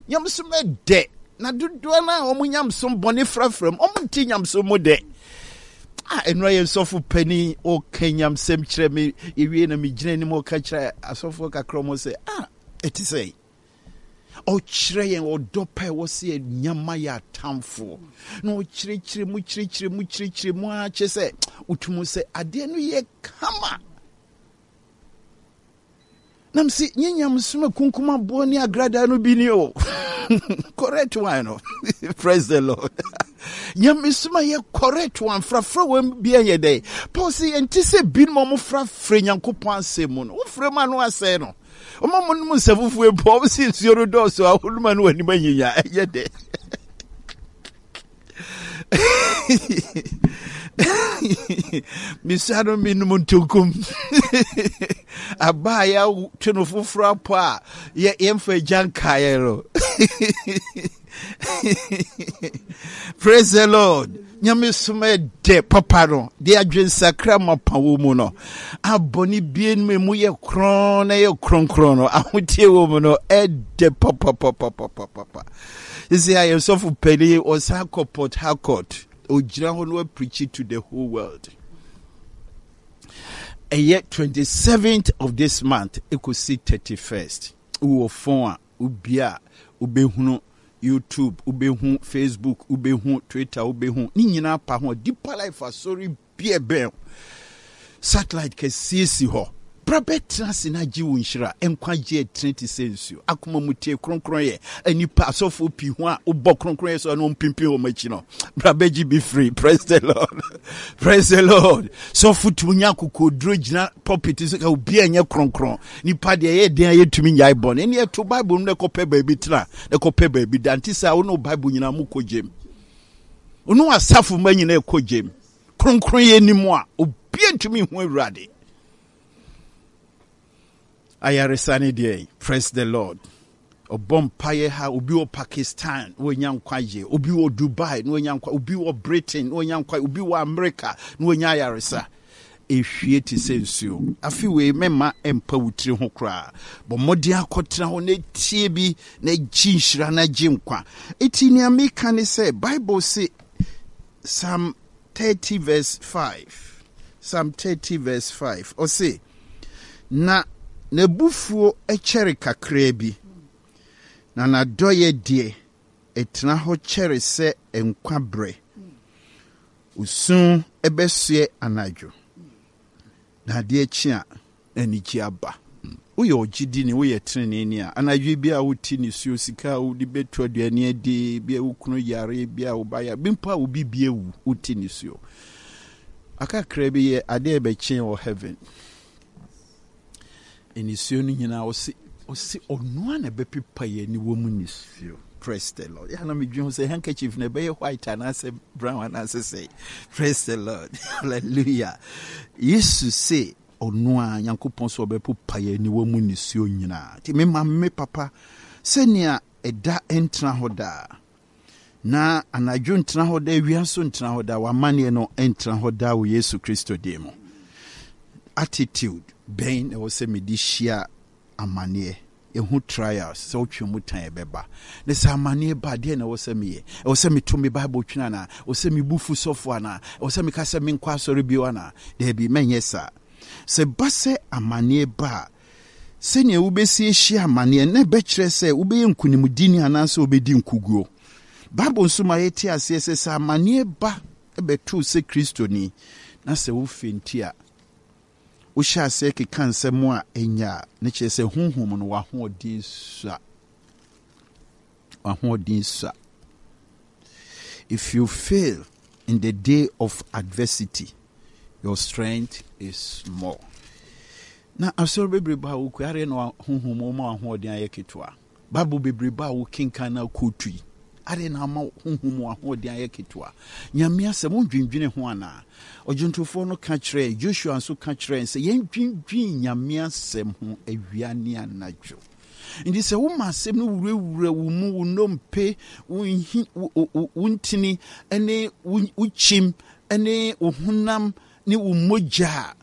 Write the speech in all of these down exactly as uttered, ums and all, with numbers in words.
Nyamsom de. Na dodoa na omu nyamsom bone frafram. Omu ti nyamsom mo de. Ah, enwa ye sofu pani o kenyamsem kire me ewie na me gina ni mo ka kire asofo kakro mo say ah it is say o kire yen o dopa wo se nyama ya tamfo na o kire kire mu kire kire mu kire kire mu a che say utumu say ade no ye kama nam si nyanyamsem kunkuma boni agrada no bi ni o correct one no praise the Lord. Nyamisuma ye correct one frafra wem bia ye dey Paul say enti se bin mo mo frafra Nyankopon asem no wo frɛ ma no asɛ no o ma mo no nsafufu e Paul say nsuoro do so ahuluma no ani manyinya ye dey misado minum ntokum abaya tweno fufura po a ye yemfa janka ye ro. Praise the Lord. Nyamisuma de papa no de adwen sakra mapawo mu no aboni bien me mu ye kron na ye kron kron no ahotie wo mu no e de papa papa papa papa. Isi I am so for peli or Sako Port Harcourt o jira ho no preach to the whole world. And yet twenty-seventh of this month it could see thirty-first. Uwo phone ubia ubehunu YouTube, ubehu Facebook, ubehu Twitter, ubehu ni nyina pa ho Deeper Life sorry bie ben satellite ke sisi ho brabetra sinaji wonhira enkwaje twenty sensu akoma mutie kronkron ye anipa asofo pi ho a obo kronkron ye so no mpimpi ho machi no brabeji be free. Praise the Lord. Praise the Lord. So futu nya kokodro gina pulpit so ka obi anya kronkron nipa de ye den ye tumi nyai bon ene ye to Bible no kope baabi tra ne kope baabi dantisa wo no Bible nyina mu kojem ono asafo manyina kojem kronkron ye nimu a obi antumi ho awurade ayaresani dey. Praise the Lord. Obompaye ha obi wo Pakistan wo nyankwaje obi wo Dubai no nyankwa obi wo Britain no nyankwa obi wo America no nya ayaresa ehwie ti sensuo afi we mema empa wutiri ho kra bo modi akotra ho na tie bi na ginhira na ginkwa eti ni ameka ne say Bible say Psalm thirty verse five Psalm thirty verse five o say na nebufuo echere kakra bi na na doye die etna ho chere se enkwa bre usun ebesue anadwo na de echi a aniki aba uye ogidi ni uye trene ni a anadwo bia wuti ni suo sika udi betu aduane adi bia wukunu yare bia ubaya bimpa ubi bia wu uti ni suo aka krebi ye ade ebe chen o heaven enisuo ni nyina osi osi onua na be pipa ye ni wo mu nisuo. Praise the Lord. Ya na me dwen say handkerchief na be white and as brown and as say praise the Lord. Hallelujah. Yesu say onua Nyankopon so be pipa ye ni wo mu nisuo nyina. Ti me ma me papa senia eda entra hoda na anadwo ntra hoda wianso ntra hoda wa mane no entra hoda wo Yesu Kristo demo attitude ben e wo se me di hia amane ehu trials so twemu tan beba ne sa amane ba de na wo se me e wo se me to me Bible twina na wo se me bufu sofo na wo se me ka se me nkwa sori bi wana de bi menye sa se base amane ba se ne wo be si hia amane na be kire se wo be nkunimdini ananse wo be di nkuguo Bible nsuma yeti ase se sa amane ba e be tu se Kristo ni na se wo fenti a usha se ke kanse mu a enya ne che se hunhum no wa ho odin sua wa ho odin sua. If you fail in the day of adversity, your strength is small. Na asoro bebreba wo kware no hunhum mo ma ho odin ayeketwa Bible bebreba wo kinkan na kotui are na ma hunhum wa ho odin ayeketwa nyame asem ndwindwene ho ana ojuntufo no ka kire Joshua nso ka kire se yen dwindwin nyame asem ho awiane anadwo ndi se wo ma asem no wurawura wo mu wo nompe wo hi wo ntini ene wo chim ene wo hunam ne wo mogya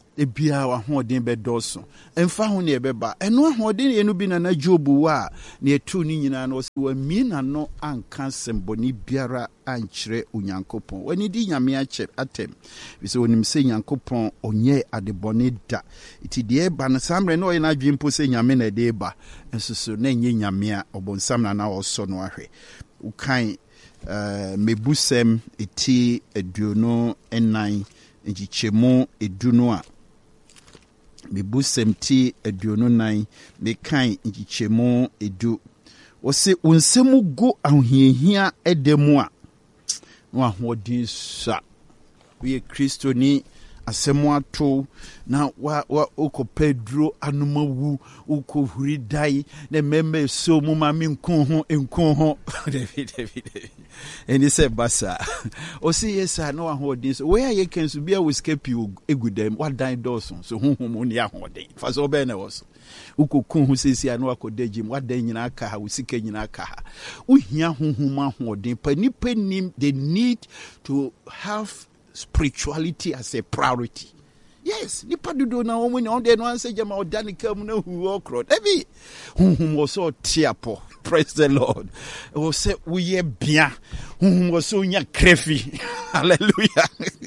ebia wa hoden be doso emfa ho ne ebeba eno hoden enu bi na na Job wa na etu ni nyina na wa mi na no anka semboni biara ankyere Onyankopɔn wani di nyame akyere atem bise onim se Nyankopɔn onye adebone da iti de ba na samre na oyina dwempo se nyame na de ba ensoso na nye nyame a obonsam na na oso no ahwe ukan uh, mebusem eti aduonu enan njichemu edunu a mebusem ti aduonu nan mekan njichemu edu wose unsemu go ahohiahia edemu a no ahodin sa we Kristo ni asemu ato na wa wa oko Pedro anumawu oko huri dai na membe so mu ma me nkun ho nkun ho David David eni se basa o si yesa no ahodin so where ye can so bia we escape you egudem what die doson so honhom ni ahodin fa so be na was uko kun ho sesi anu akodagim what die nyina aka ha usika nyina aka ha uhia honhom ahodin pa ni panim they need to have spirituality as a priority. Yes, nipa do na woman on the no answer jama odanika mu na hu okro. Ebi honhom wo so tiapo. Praise the Lord. O se uye bia. Honhom wo so nya krefi. Hallelujah.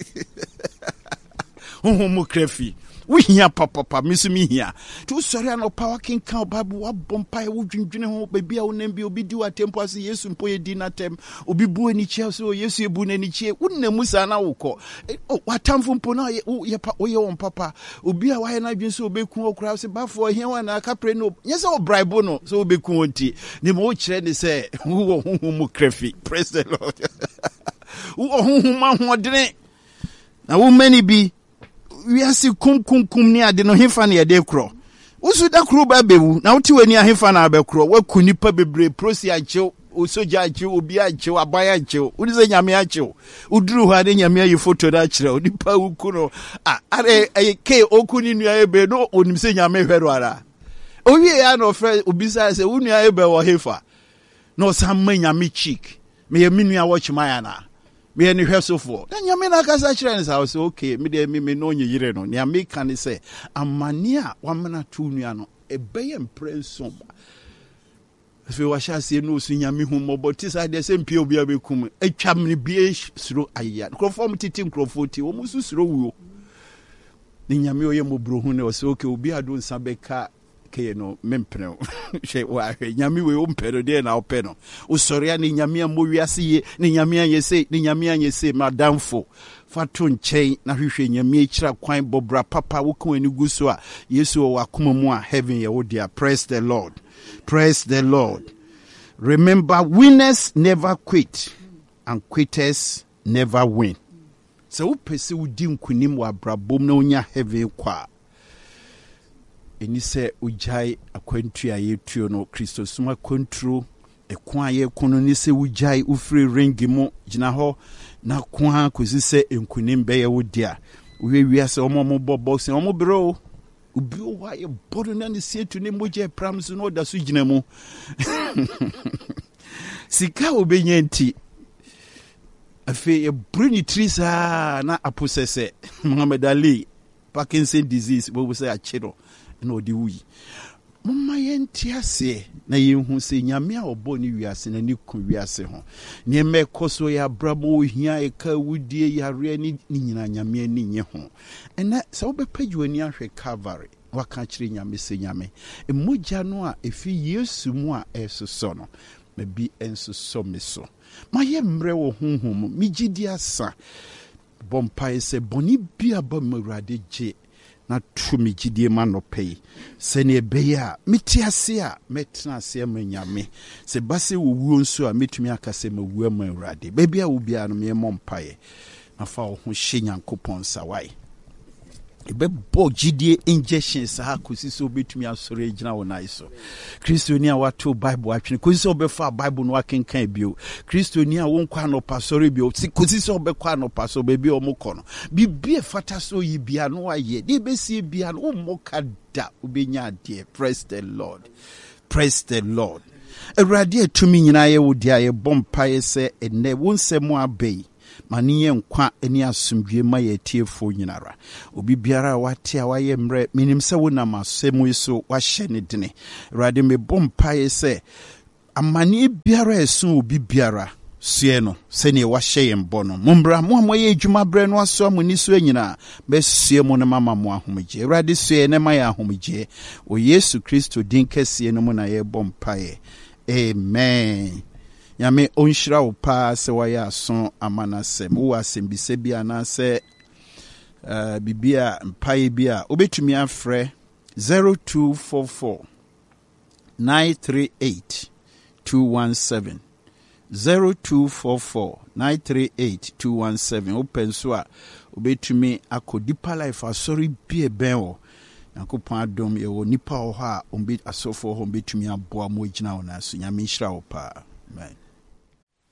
Honhom krefi. We hear papa papa misumi here. To sorry no power king kan Bible wa bompa wo dwindwene ho baby a wo nam bi obi di watempo ase Yesu mpo ye di natem obi bu ani che so Yesu ebu na ni che wonnamu sa na wokọ o watamfo mpo na ye pa wo ye won papa obi a wa ye na dwen so obekun okura se bafo hia wa na kapre no nyese o bribe no so obekun onti ni mo kire ni se wo honhom krefi. Praise the Lord. Wo honhom ahodene na wo mani bi we are see kum kum kum ni ade no hefa na yede kro usu da kro ba bewu na wuti wani ahefa na abekro wa kunipa bebre prosi anche osoja anche obi anche abaya anche udi se nyame anche uduru ho ade nyame ayi photo da kire odipa wukuno ah are ke okuni nua ebe no onim se nyame hwero ara owie ya no fre obi sa se unua ebe wo hefa no sam nyame cheek me ye minua watch my na me any hwesofo na nyame na kasa kire ne sa so okay me de me me no onye yire no ne me kan say amane a wamana tu nua no ebeye mprenso fe wa sha se no su nyame hu moboti sa de se mpie obi abekum atwam ne bie suro aya krofom titi krofoti wo musu suro wuo ne nyame oye mobro hu ne o so okay obi ado nsa beka ke no mempeno she wa nyame we o mpero de na openo o soria ni nyame mo wiase ye ni nyame anyese ni nyame anyese madamfo fatu nchen na hwehwe nyame akira kwan bobra papa wo kan ani guso a Yesu o wakoma mu a heaven ye wo dia. Praise the Lord. Praise the Lord. Remember, winners never quit and quitters never win. So wo pese wo di nkunim wa brabom na onya heaven kwa eni se ujai akwantu ya yetuo no Kristo suma kontro ekwan ye kono ni se ujai ufiri ringi mo gina ho na kwa kosi se enkunim be ye wodia we wiase omo mo bobox omo bro ubi wa ye bodo na ni se tu ne moje prams no da so gina mu sika obenya nti afi ye bruni trisa na aposese Muhammad Ali Parkinson disease bo say achiro no di wi mama yentiase na yehu se nyame a obo ni wiase na ni ku wiase ho ne mekoso ya brabo hia e ka wudie yare ni nyina nyame ni nye ho ena se wo bepaju ani ahwe Calvary waka kire nyame se nyame emoja no a efi Yesu mu a esoso no mebi ensoso meso maye mre wo honhom migidi asa bompa se boni bia ba mawrade je na tumi gidie ma no pay se ne beya metiase a metna se manyame se base wo wuo nso a metumi akase mawu ma awrade baby a wo bia no me mompae na fa wo ho hye Nyankopon sawai ebe bo gidie injection sa akosi so betumi asore gina wo nai so Kristoni a wato Bible atwene kosi so be fa Bible no akenkan bio Kristoni a won kwa no pasore bio kosi so be kwa no paso be bi o mokọ no bibie fata so yi bia no aye de be si bia no moka da obenya ade. Praise the Lord. Praise the Lord. Awurade atumi nyina ye wo dia ye bompa ye se ene wonsem abai ma ne yɛ nkwa ani asomdwe ma yɛ tiefo nyinara obi biara wate a wayɛ mmerɛ menim sɛ wonam asɛm yi so wahyɛ ne dene Awurade mebɔ mpaeɛ sɛ amane biara ɛso obi biara sue no sɛnea wahyɛ yɛn bɔ no mombra mo a moyɛ adwuma brɛ no aso amoni so anyina bɛsue mo no mama mo ahomegye Awurade sue ne ma yɛ ahomegye o Yesu Kristo din kɛseɛ no mu na yɛbɔ mpaeɛ amen Nyame onhyira wo paa sɛ wayɛ aso amanasɛm wo asɛm bi sɛ bi anaasɛ uh, bibi a mpaeɛ bi a wobɛtumi afrɛ zero two four four nine three eight two one seven zero two four four nine three eight two one seven open so a obetumi akɔ Deeper Life asɔre bie bɛn wɔ Nyankopɔn adom yɛwɔ nipa wɔ hɔ a ombi asɔfo hɔ betumi aboa mo gyina wo na so Nyame nhyira wo paa amen